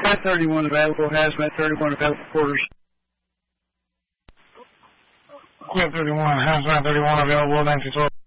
Hazmat 31 available. Hazmat 31 available quarters. Quit 31. Hazmat 31 available. 1912.